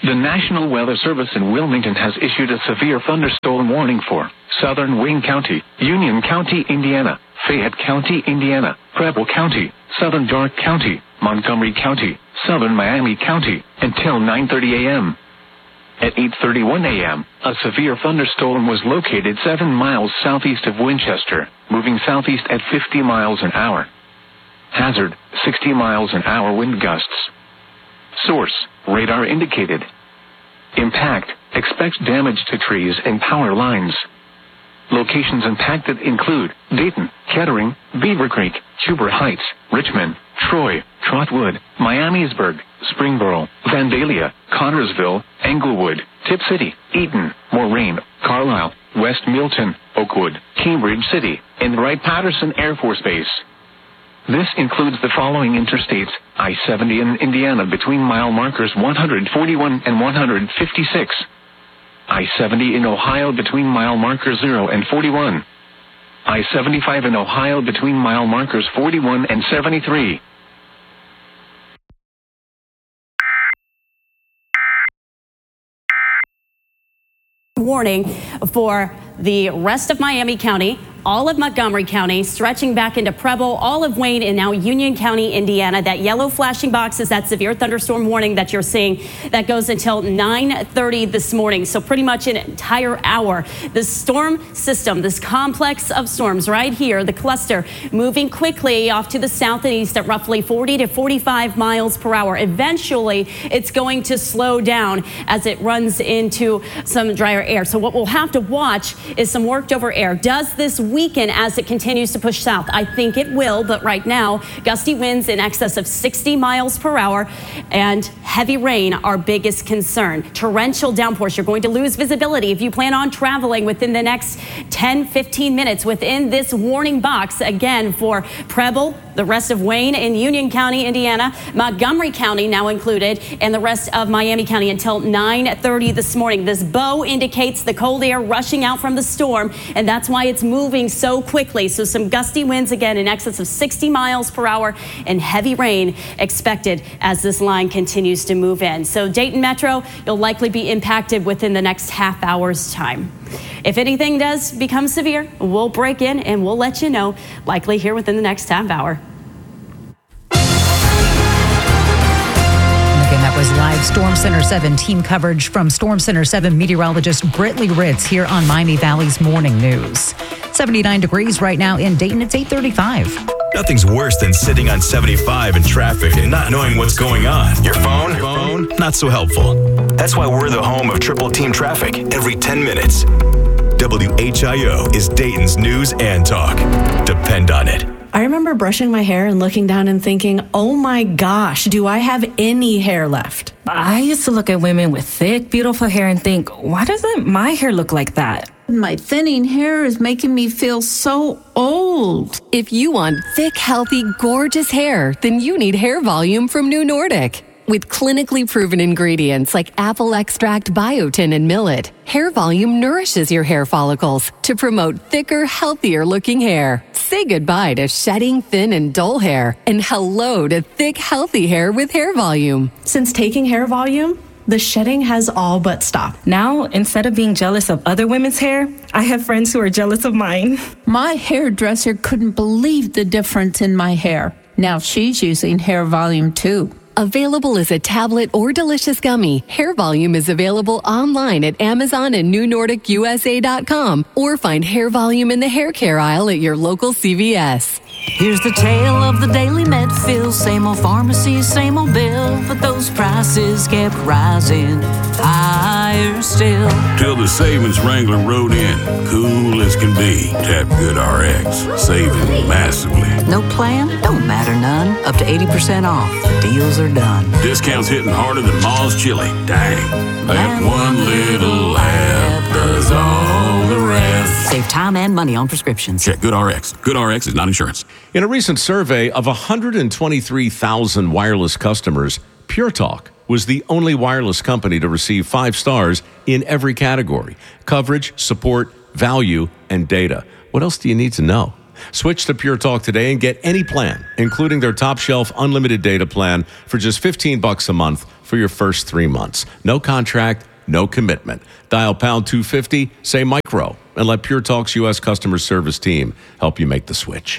The National Weather Service in Wilmington has issued a severe thunderstorm warning for southern Wayne County, Union County, Indiana, Fayette County, Indiana, Preble County, southern York County, Montgomery County, southern Miami County, until 9:30 a.m. At 8:31 a.m., a severe thunderstorm was located 7 miles southeast of Winchester, moving southeast at 50 miles an hour. Hazard, 60 miles an hour wind gusts. Source, radar indicated. Impact, expect damage to trees and power lines. Locations impacted include Dayton, Kettering, Beaver Creek, Huber Heights, Richmond, Troy, Trotwood, Miamisburg, Springboro, Vandalia, Connorsville, Englewood, Tip City, Eaton, Moraine, Carlisle, West Milton, Oakwood, Cambridge City, and Wright-Patterson Air Force Base. This includes the following interstates: I-70 in Indiana between mile markers 141 and 156. I-70 in Ohio between mile markers 0 and 41. I-75 in Ohio between mile markers 41 and 73. Warning for the rest of Miami County, all of Montgomery County, stretching back into Preble, all of Wayne, and now Union County, Indiana. That yellow flashing box is that severe thunderstorm warning that you're seeing that goes until 9:30 this morning. So pretty much an entire hour. The storm system, this complex of storms right here, the cluster moving quickly off to the south and east at roughly 40 to 45 miles per hour. Eventually, it's going to slow down as it runs into some drier air. So what we'll have to watch is some worked over air. Does this weaken as it continues to push south? I think it will, but right now, gusty winds in excess of 60 miles per hour and heavy rain, our biggest concern. Torrential downpours. You're going to lose visibility if you plan on traveling within the next 10-15 minutes within this warning box. Again, for Preble, the rest of Wayne and Union County, Indiana, Montgomery County now included, and the rest of Miami County until 9:30 this morning. This bow indicates the cold air rushing out from the storm, and that's why it's moving so quickly. So some gusty winds again in excess of 60 miles per hour and heavy rain expected as this line continues to move in. So Dayton Metro, you'll likely be impacted within the next half hour's time. If anything does become severe, we'll break in and we'll let you know, likely here within the next half hour. Again, that was live Storm Center 7 team coverage from Storm Center 7 meteorologist Britley Ritz here on Miami Valley's Morning News. 79 degrees right now in Dayton. It's 8:35. Nothing's worse than sitting on 75 in traffic and not knowing what's going on. Your phone, not so helpful. That's why we're the home of Triple Team Traffic every 10 minutes. WHIO is Dayton's news and talk. Depend on it. I remember brushing my hair and looking down and thinking, oh my gosh, do I have any hair left? I used to look at women with thick, beautiful hair and think, why doesn't my hair look like that? My thinning hair is making me feel so old. If you want thick, healthy, gorgeous hair, then you need Hair Volume from New Nordic. With clinically proven ingredients like apple extract, biotin, and millet, Hair Volume nourishes your hair follicles to promote thicker, healthier-looking hair. Say goodbye to shedding, thin, and dull hair, and hello to thick, healthy hair with Hair Volume. Since taking Hair Volume, the shedding has all but stopped. Now, instead of being jealous of other women's hair, I have friends who are jealous of mine. My hairdresser couldn't believe the difference in my hair. Now she's using Hair Volume too. Available as a tablet or delicious gummy, Hair Volume is available online at Amazon and NewNordicUSA.com, or find Hair Volume in the hair care aisle at your local CVS. Here's the tale of the daily Medfill. Same old pharmacy, same old bill, but those prices kept rising higher still. Till the savings Wrangler rode in, cool as can be. Tap GoodRx, saving massively. No plan? Don't matter none. Up to 80% off. The deals are done. Discounts hitting harder than Ma's chili. Dang. That one little app does all the rest. Save time and money on prescriptions. Check GoodRx. GoodRx is not insurance. In a recent survey of 123,000 wireless customers, Pure Talk was the only wireless company to receive 5 stars in every category: coverage, support, value, and data. What else do you need to know? Switch to Pure Talk today and get any plan, including their top shelf unlimited data plan, for just $15 a month for your first 3 months. No contract, no commitment. Dial pound 250, say micro, and let Pure Talk's U.S. customer service team help you make the switch.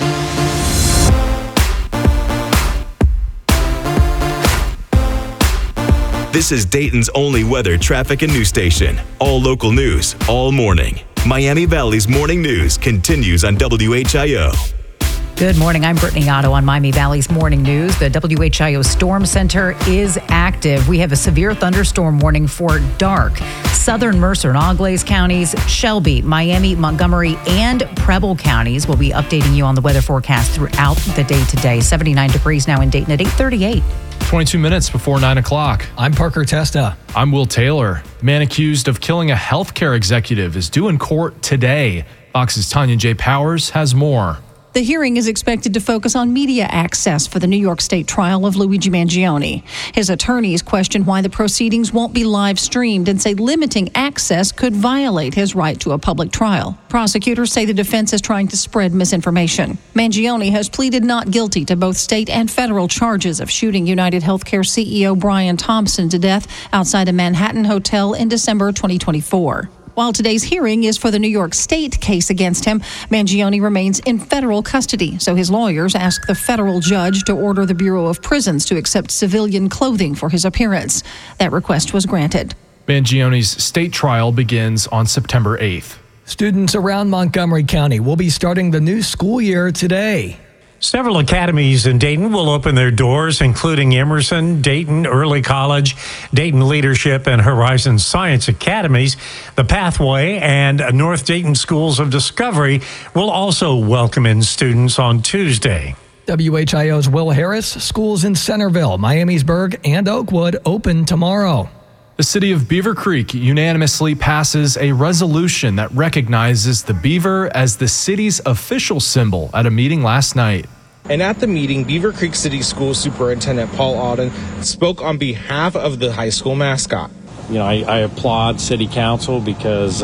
This is Dayton's only weather, traffic, and news station. All local news, all morning. Miami Valley's Morning News continues on WHIO. Good morning. I'm Brittany Otto on Miami Valley's Morning News. The WHIO Storm Center is active. We have a severe thunderstorm warning for dark. Southern Mercer and Auglaize counties, Shelby, Miami, Montgomery, and Preble counties. We'll be updating you on the weather forecast throughout the day today. 79 degrees now in Dayton at 8:38. 22 minutes before 9 o'clock. I'm Parker Testa. I'm Will Taylor. Man accused of killing a healthcare executive is due in court today. Fox's Tanya J. Powers has more. The hearing is expected to focus on media access for the New York State trial of Luigi Mangione. His attorneys question why the proceedings won't be live streamed and say limiting access could violate his right to a public trial. Prosecutors say the defense is trying to spread misinformation. Mangione has pleaded not guilty to both state and federal charges of shooting United Healthcare CEO Brian Thompson to death outside a Manhattan hotel in December 2024. While today's hearing is for the New York State case against him, Mangione remains in federal custody, so his lawyers ask the federal judge to order the Bureau of Prisons to accept civilian clothing for his appearance. That request was granted. Mangione's state trial begins on September 8th. Students around Montgomery County will be starting the new school year today. Several academies in Dayton will open their doors, including Emerson, Dayton Early College, Dayton Leadership, and Horizon Science Academies. The Pathway and North Dayton Schools of Discovery will also welcome in students on Tuesday. WHIO's Will Harris. Schools in Centerville, Miamisburg, and Oakwood open tomorrow. The city of Beaver Creek unanimously passes a resolution that recognizes the beaver as the city's official symbol at a meeting last night. And at the meeting, Beaver Creek City School Superintendent Paul Auden spoke on behalf of the high school mascot. You know, I applaud City Council because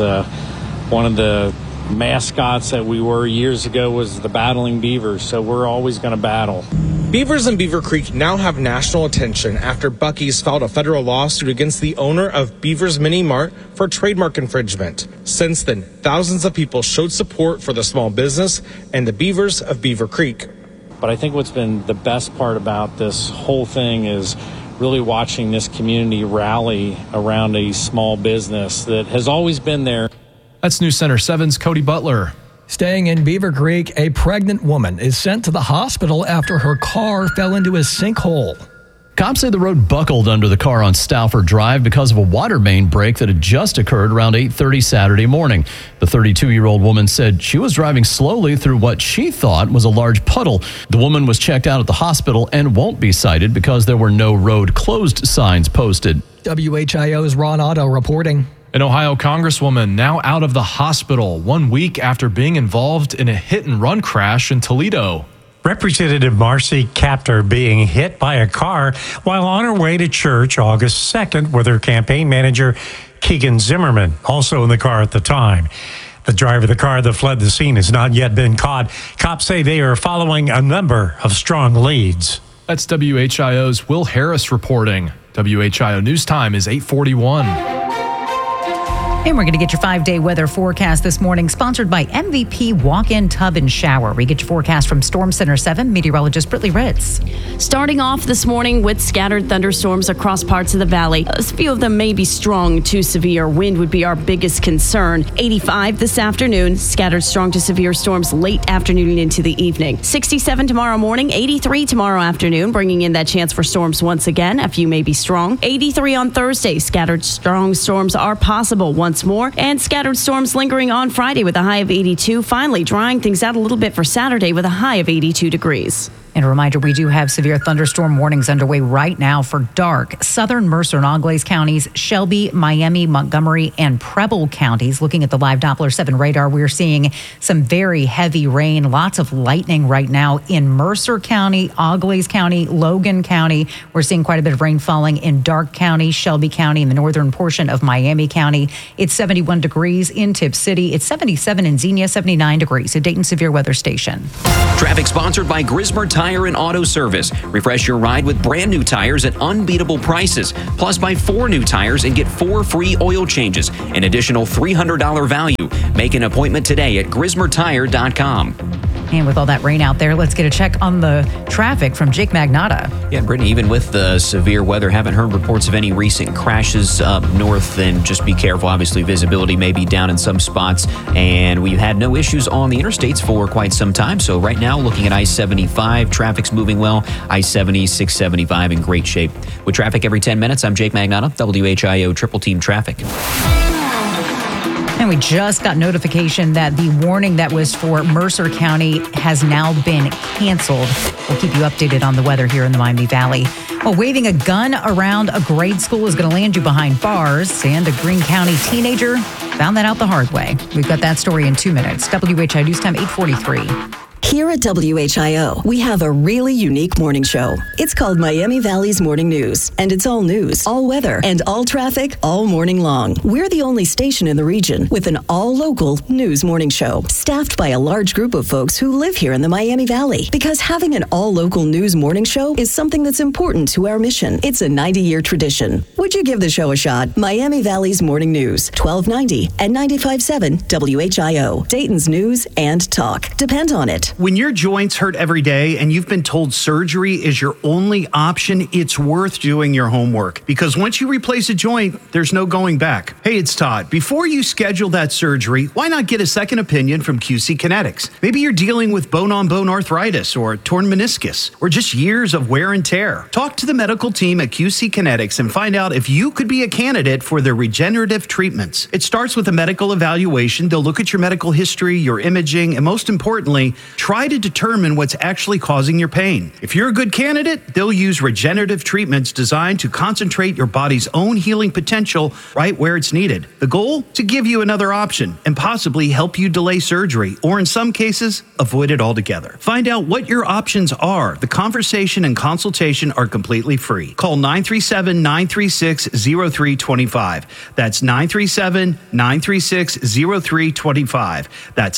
one of the mascots that we were years ago was the Battling Beavers, so we're always going to battle. Beavers in Beaver Creek now have national attention after Buc-ee's filed a federal lawsuit against the owner of Beavers Mini Mart for trademark infringement. Since then, thousands of people showed support for the small business and the Beavers of Beaver Creek. But I think what's been the best part about this whole thing is really watching this community rally around a small business that has always been there. That's News Center 7's Cody Butler. Staying in Beaver Creek, a pregnant woman is sent to the hospital after her car fell into a sinkhole. Cops say the road buckled under the car on Stauffer Drive because of a water main break that had just occurred around 8:30 Saturday morning. The 32-year-old woman said she was driving slowly through what she thought was a large puddle. The woman was checked out at the hospital and won't be cited because there were no road closed signs posted. WHIO's Ron Otto reporting. An Ohio congresswoman now out of the hospital 1 week after being involved in a hit-and-run crash in Toledo. Representative Marcy Kaptur being hit by a car while on her way to church August 2nd with her campaign manager Keegan Zimmerman, also in the car at the time. The driver of the car that fled the scene has not yet been caught. Cops say they are following a number of strong leads. That's WHIO's Will Harris reporting. WHIO News Time is 8:41. And we're going to get your 5-day weather forecast this morning, sponsored by MVP Walk-In Tub and Shower. We get your forecast from Storm Center 7 meteorologist Brittany Ritz. Starting off this morning with scattered thunderstorms across parts of the valley. A few of them may be strong to severe. Wind would be our biggest concern. 85 this afternoon. Scattered strong to severe storms late afternoon into the evening. 67 tomorrow morning. 83 tomorrow afternoon, bringing in that chance for storms once again. A few may be strong. 83 on Thursday. Scattered strong storms are possible once more, and scattered storms lingering on Friday with a high of 82. Finally drying things out a little bit for Saturday with a high of 82 degrees. And a reminder, we do have severe thunderstorm warnings underway right now for dark. Southern Mercer and Auglaize counties, Shelby, Miami, Montgomery, and Preble counties. Looking at the live Doppler 7 radar, we're seeing some very heavy rain, lots of lightning right now in Mercer County, Auglaize County, Logan County. We're seeing quite a bit of rain falling in Darke County, Shelby County, and the northern portion of Miami County. It's 71 degrees in Tipp City. It's 77 in Xenia, 79 degrees at Dayton Severe Weather Station. Traffic sponsored by Grismer Tire Tire and Auto Service. Refresh your ride with brand new tires at unbeatable prices. Plus, buy 4 new tires and get 4 free oil changes, an additional $300 value. Make an appointment today at GrismerTire.com. And with all that rain out there, let's get a check on the traffic from Jake Magnotta. Yeah, Brittany, even with the severe weather, haven't heard reports of any recent crashes up north. And just be careful. Obviously, visibility may be down in some spots. And we've had no issues on the interstates for quite some time. So right now, looking at I-75, traffic's moving well. I-70, 675 in great shape. With traffic every 10 minutes, I'm Jake Magnotta, WHIO Triple Team Traffic. And we just got notification that the warning that was for Mercer County has now been canceled. We'll keep you updated on the weather here in the Miami Valley. Well, waving a gun around a grade school is going to land you behind bars, and a Greene County teenager found that out the hard way. We've got that story in 2 minutes. WHI News Time 8:43. Here at WHIO, we have a really unique morning show. It's called Miami Valley's Morning News, and it's all news, all weather, and all traffic all morning long. We're the only station in the region with an all-local news morning show, staffed by a large group of folks who live here in the Miami Valley. Because having an all-local news morning show is something that's important to our mission. It's a 90-year tradition. Would you give the show a shot? Miami Valley's Morning News, 1290 and 95.7 WHIO. Dayton's news and talk. Depend on it. When your joints hurt every day and you've been told surgery is your only option, it's worth doing your homework. Because once you replace a joint, there's no going back. Hey, it's Todd. Before you schedule that surgery, why not get a second opinion from QC Kinetics? Maybe you're dealing with bone-on-bone arthritis or torn meniscus or just years of wear and tear. Talk to the medical team at QC Kinetics and find out if you could be a candidate for their regenerative treatments. It starts with a medical evaluation. They'll look at your medical history, your imaging, and most importantly, try to determine what's actually causing your pain. If you're a good candidate, they'll use regenerative treatments designed to concentrate your body's own healing potential right where it's needed. The goal? To give you another option and possibly help you delay surgery, or in some cases, avoid it altogether. Find out what your options are. The conversation and consultation are completely free. Call 937-936-0325. That's 937-936-0325. That's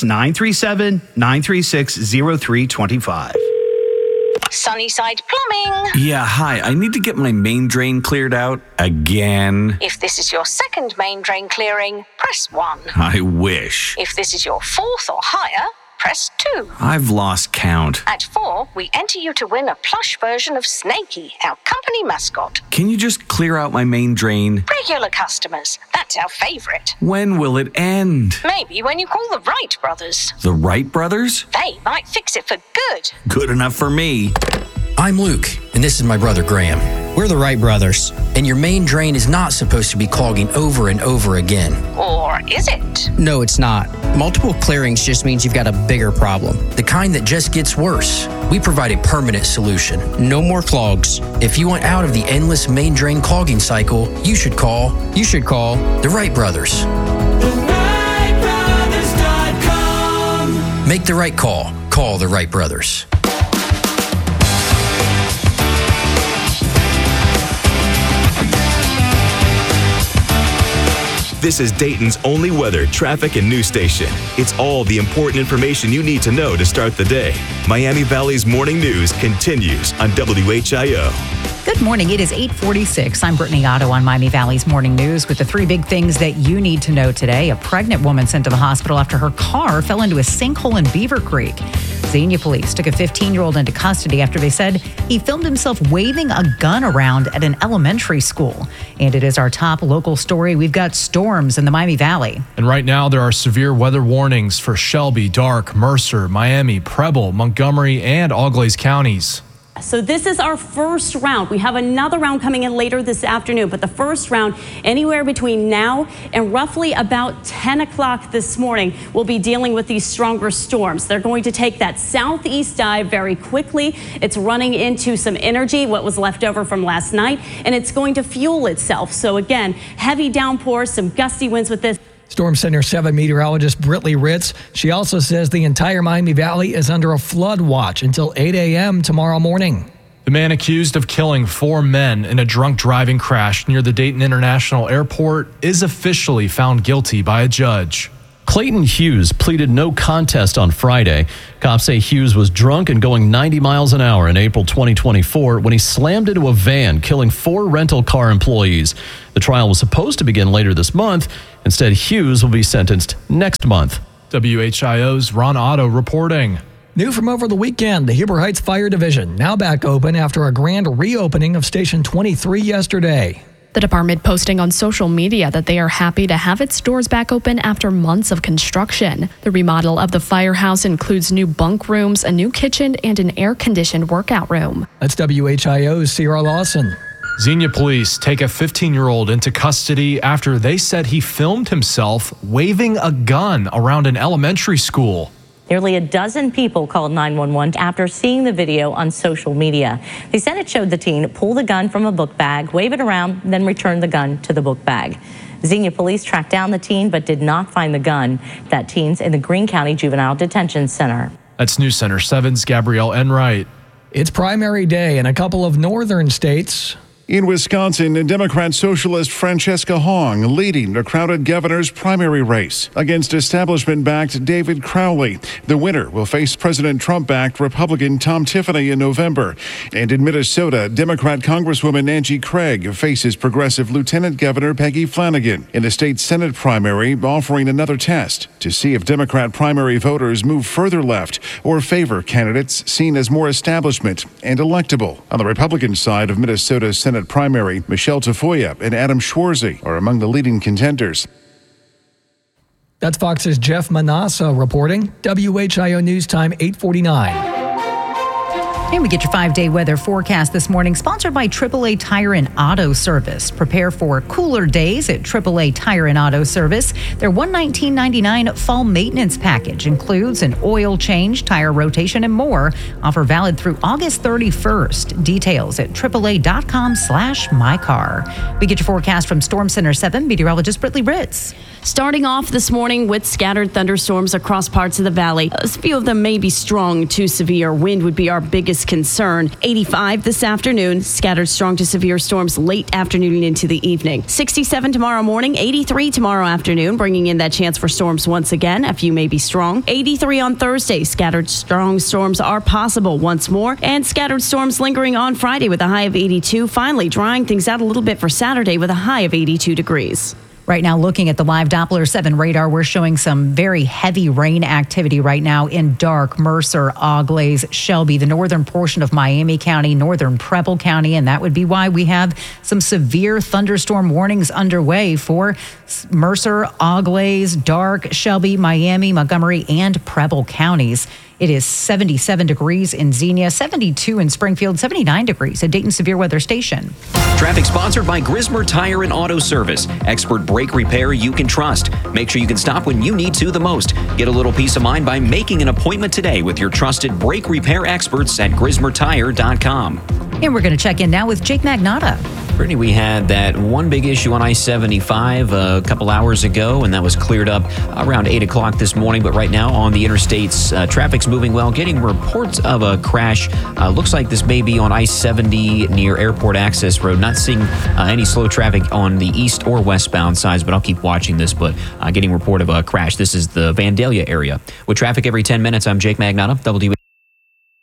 937-936-0325. Sunnyside Plumbing. Yeah, hi. I need to get my main drain cleared out again. If this is your second main drain clearing, press 1. I wish. If this is your fourth or higher, press 2. I've lost count. At 4, we enter you to win a plush version of Snakey, our company mascot. Can you just clear out my main drain? Regular customers, that's our favorite. When will it end? Maybe when you call the Wright brothers. The Wright brothers? They might fix it for good. Good enough for me. I'm Luke, and this is my brother Graham. We're the Wright brothers, and your main drain is not supposed to be clogging over and over again. Or is it? No, it's not. Multiple clearings just means you've got a bigger problem, the kind that just gets worse. We provide a permanent solution. No more clogs. If you want out of the endless main drain clogging cycle, you should call the Wright brothers. TheWrightBrothers.com. Make the right call. Call the Wright brothers. This is Dayton's only weather, traffic, and news station. It's all the important information you need to know to start the day. Miami Valley's Morning News continues on WHIO. Good morning. It is 8:46. I'm Brittany Otto on Miami Valley's Morning News with the 3 big things that you need to know today. A pregnant woman sent to the hospital after her car fell into a sinkhole in Beaver Creek. Xenia police took a 15-year-old into custody after they said he filmed himself waving a gun around at an elementary school. And it is our top local story. We've got storms in the Miami Valley. And right now there are severe weather warnings for Shelby, Darke, Mercer, Miami, Preble, Montgomery, and Auglaize counties. So this is our first round. We have another round coming in later this afternoon, but the first round, anywhere between now and roughly about 10 o'clock this morning, we'll be dealing with these stronger storms. They're going to take that southeast dive very quickly. It's running into some energy, what was left over from last night, and it's going to fuel itself. So again, heavy downpours, some gusty winds with this. Storm Center 7 meteorologist Britley Ritz. She also says the entire Miami Valley is under a flood watch until 8 a.m. tomorrow morning. The man accused of killing 4 men in a drunk driving crash near the Dayton International Airport is officially found guilty by a judge. Clayton Hughes pleaded no contest on Friday. Cops say Hughes was drunk and going 90 miles an hour in April 2024 when he slammed into a van, killing 4 rental car employees. The trial was supposed to begin later this month. Instead, Hughes will be sentenced next month. WHIO's Ron Otto reporting. New from over the weekend, the Heber Heights Fire Division now back open after a grand reopening of Station 23 yesterday. The department posting on social media that they are happy to have its doors back open after months of construction. The remodel of the firehouse includes new bunk rooms, a new kitchen, and an air-conditioned workout room. That's WHIO's Sierra Lawson. Xenia police take a 15-year-old into custody after they said he filmed himself waving a gun around an elementary school. Nearly a dozen people called 911 after seeing the video on social media. They said it showed the teen pull the gun from a book bag, wave it around, then return the gun to the book bag. Xenia police tracked down the teen but did not find the gun. That teen's in the Greene County Juvenile Detention Center. That's News Center 7's Gabrielle Enright. It's primary day in a couple of northern states. In Wisconsin, Democrat Socialist Francesca Hong leading the crowded governor's primary race against establishment-backed David Crowley. The winner will face President Trump-backed Republican Tom Tiffany in November. And in Minnesota, Democrat Congresswoman Angie Craig faces progressive Lieutenant Governor Peggy Flanagan in the state Senate primary, offering another test to see if Democrat primary voters move further left or favor candidates seen as more establishment and electable. On the Republican side of Minnesota's Senate primary, Michelle Tafoya and Adam Schwarzy are among the leading contenders. That's Fox's Jeff Manassa reporting. WHIO News Time 8:49. And we get your 5-day weather forecast this morning, sponsored by AAA Tire and Auto Service. Prepare for cooler days at AAA Tire and Auto Service. Their $119.99 fall maintenance package includes an oil change, tire rotation, and more. Offer valid through August 31st. Details at AAA.com/mycar. We get your forecast from Storm Center 7 meteorologist Brittany Ritz. Starting off this morning with scattered thunderstorms across parts of the valley. A few of them may be strong to severe. Wind would be our biggest concern. 85 this afternoon. Scattered strong to severe storms late afternoon and into the evening. 67 tomorrow morning. 83 tomorrow afternoon, bringing in that chance for storms once again. A few may be strong. 83 on Thursday. Scattered strong storms are possible once more. And scattered storms lingering on Friday with a high of 82. Finally, drying things out a little bit for Saturday with a high of 82 degrees. Right now, looking at the live Doppler 7 radar, we're showing some very heavy rain activity right now in Darke, Mercer, Auglaize, Shelby, the northern portion of Miami County, northern Preble County, and that would be why we have some severe thunderstorm warnings underway for Mercer, Auglaize, Darke, Shelby, Miami, Montgomery, and Preble counties. It is 77 degrees in Xenia, 72 in Springfield, 79 degrees at Dayton Severe Weather Station. Traffic sponsored by Grismer Tire and Auto Service. Expert brake repair you can trust. Make sure you can stop when you need to the most. Get a little peace of mind by making an appointment today with your trusted brake repair experts at GrismerTire.com. And we're going to check in now with Jake Magnotta. Brittany, we had that one big issue on I-75 a couple hours ago, and that was cleared up around 8 o'clock this morning. But right now on the interstates, traffic's moving well. Getting reports of a crash. Looks like this may be on I-70 near Airport Access Road. Not seeing any slow traffic on the east or westbound sides, but I'll keep watching this. But getting report of a crash. This is the Vandalia area. With traffic every 10 minutes, I'm Jake Magnotta, WB.